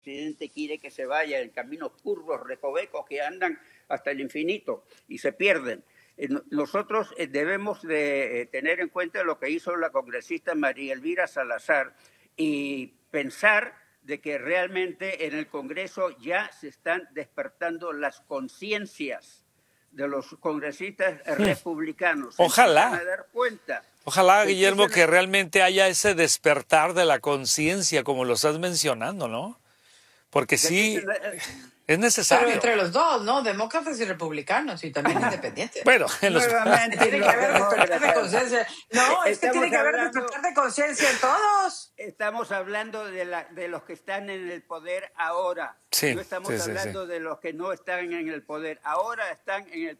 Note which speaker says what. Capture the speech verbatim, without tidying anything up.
Speaker 1: presidente quiere que se vaya en caminos curvos, recovecos, que andan hasta el infinito y se pierden. Nosotros debemos de tener en cuenta lo que hizo la congresista María Elvira Salazar y pensar de que realmente en el Congreso ya se están despertando las conciencias de los congresistas hmm. republicanos. Se
Speaker 2: Ojalá.
Speaker 1: a dar cuenta.
Speaker 2: Ojalá, Guillermo, que realmente haya ese despertar de la conciencia, como lo estás mencionando, ¿no? Porque sí, es necesario.
Speaker 3: Pero entre los dos, ¿no? Demócratas y republicanos, y también independientes.
Speaker 2: Bueno, en los...
Speaker 3: Nuevamente, tiene que haber despertar de conciencia. No, es que tiene que haber despertar de conciencia en todos.
Speaker 1: Estamos hablando de, la, de los que están en el poder ahora.
Speaker 2: Sí,
Speaker 1: no estamos
Speaker 2: sí, sí,
Speaker 1: hablando
Speaker 2: sí.
Speaker 1: de los que no están en el poder. Ahora están en el